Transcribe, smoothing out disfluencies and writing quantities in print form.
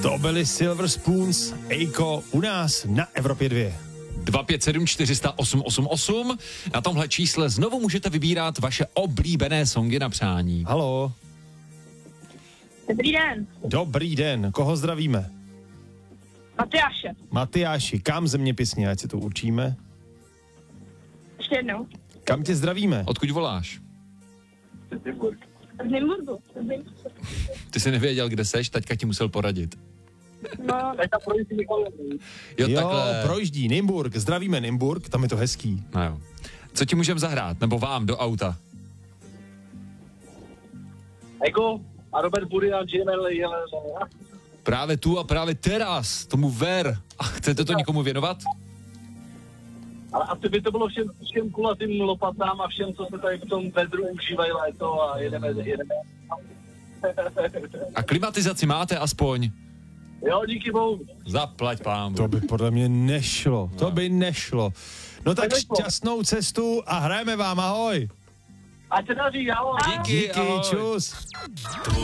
To byly Silver Spoons, Ejko u nás na Evropě 2. 257 400 888. Na tomhle čísle znovu můžete vybírat vaše oblíbené songy na přání. Haló. Dobrý den. Dobrý den, koho zdravíme? Matyáše. Matyáši, kam zeměpisně, ať si to určíme? Ještě jednou. Kam tě zdravíme? Odkud voláš? Z Nymburku. Ty jsi nevěděl, kde seš, taťka ti musel poradit. No, Jo, takhle. projíždí Nymburk, zdravíme Nymburk, tam je to hezký. No jo. Co ti můžeme zahrát? Nebo vám do auta? Ego a Robert Bury a Jimel Jelen. Právě tu a právě teraz, tomu ver. A chcete to někomu věnovat? Ale asi by to bylo všem kulatým lopatám a všem, co se tady v tom vedru užívají léto a jedeme. A klimatizaci máte aspoň? Jo, díky bohu. Zaplať pán. To by podle mě nešlo, to by nešlo. No tak šťastnou cestu a hrajeme vám, ahoj. Ať se daří, ahoj. Díky, ahoj. Čus.